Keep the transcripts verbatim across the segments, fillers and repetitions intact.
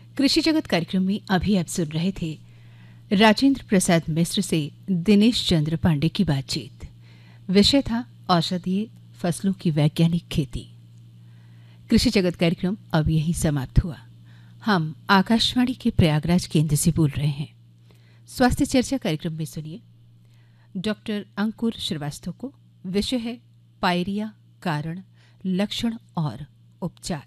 कृषि जगत कार्यक्रम में अभी आप सुन रहे थे राजेंद्र प्रसाद मिश्र से दिनेश चंद्र पांडे की बातचीत। विषय था औषधीय फसलों की वैज्ञानिक खेती। कृषि जगत कार्यक्रम अब यहीं समाप्त हुआ। हम आकाशवाणी के प्रयागराज केंद्र से बोल रहे हैं। स्वास्थ्य चर्चा कार्यक्रम में सुनिए डॉक्टर अंकुर श्रीवास्तव को। विषय है पायरिया, कारण, लक्षण और उपचार।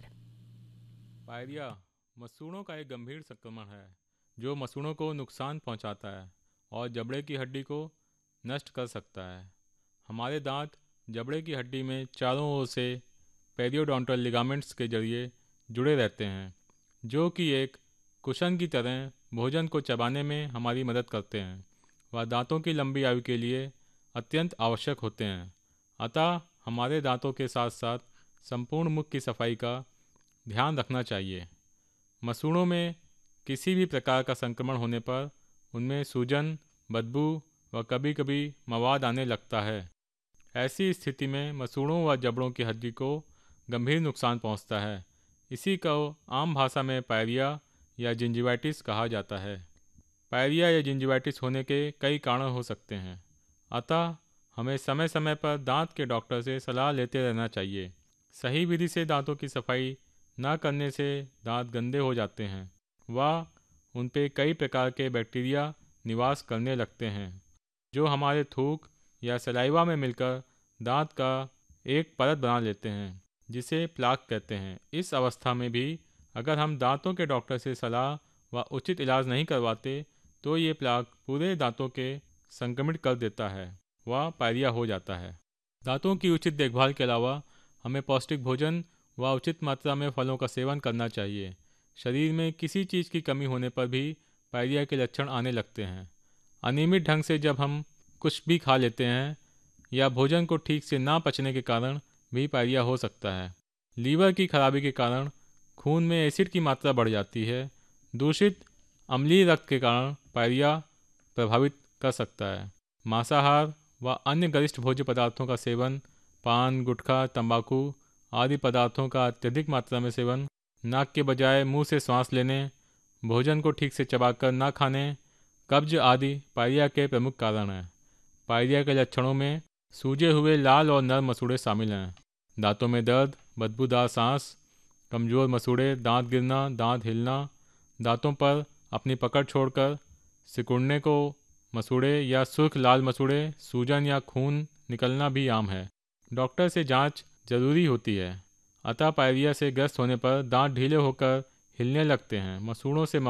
पायरिया मसूड़ों का एक गंभीर संक्रमण है जो मसूड़ों को नुकसान पहुंचाता है और जबड़े की हड्डी को नष्ट कर सकता है। हमारे दांत जबड़े की हड्डी में चारों ओर से पेरियोडोंटल लिगामेंट्स के जरिए जुड़े रहते हैं, जो कि एक कुशन की तरह भोजन को चबाने में हमारी मदद करते हैं। वह दांतों की लंबी आयु के लिए अत्यंत आवश्यक होते हैं। अतः हमारे दांतों के साथ साथ संपूर्ण मुख की सफाई का ध्यान रखना चाहिए। मसूड़ों में किसी भी प्रकार का संक्रमण होने पर उनमें सूजन, बदबू व कभी कभी मवाद आने लगता है। ऐसी स्थिति में मसूड़ों व जबड़ों की हड्डी को गंभीर नुकसान पहुंचता है। इसी को आम भाषा में पायरिया या जिंजिवाइटिस कहा जाता है। पायरिया या जिंजिवाइटिस होने के कई कारण हो सकते हैं, अतः हमें समय समय पर दांत के डॉक्टर से सलाह लेते रहना चाहिए। सही विधि से दांतों की सफाई न करने से दांत गंदे हो जाते हैं व उन पे कई प्रकार के बैक्टीरिया निवास करने लगते हैं, जो हमारे थूक या सलाइवा में मिलकर दांत का एक परत बना लेते हैं, जिसे प्लाक कहते हैं। इस अवस्था में भी अगर हम दांतों के डॉक्टर से सलाह व उचित इलाज नहीं करवाते तो ये प्लाक पूरे दांतों के संक्रमित कर देता है व पायरिया हो जाता है। दांतों की उचित देखभाल के अलावा हमें पौष्टिक भोजन व उचित मात्रा में फलों का सेवन करना चाहिए। शरीर में किसी चीज़ की कमी होने पर भी पायरिया के लक्षण आने लगते हैं। अनियमित ढंग से जब हम कुछ भी खा लेते हैं या भोजन को ठीक से ना पचने के कारण भी पायरिया हो सकता है। लीवर की खराबी के कारण खून में एसिड की मात्रा बढ़ जाती है। दूषित अम्लीय रक्त के कारण पायरिया प्रभावित कर सकता है। मांसाहार व अन्य गरिष्ठ भोज्य पदार्थों का सेवन, पान, गुटखा, तंबाकू आदि पदार्थों का अत्यधिक मात्रा में सेवन, नाक के बजाय मुंह से सांस लेने, भोजन को ठीक से चबाकर ना खाने, कब्ज आदि पायरिया के प्रमुख कारण हैं। पायरिया के लक्षणों में सूजे हुए लाल और नर्म मसूड़े शामिल हैं। दांतों में दर्द, बदबूदार सांस, कमज़ोर मसूड़े, दांत गिरना, दांत हिलना, दांतों पर अपनी पकड़ छोड़कर सिकुड़ने को मसूड़े या सुर्ख लाल मसूड़े, सूजन या खून निकलना भी आम है। डॉक्टर से जांच जरूरी होती है। अतः पायरिया से ग्रस्त होने पर दांत ढीले होकर हिलने लगते हैं, मसूड़ों से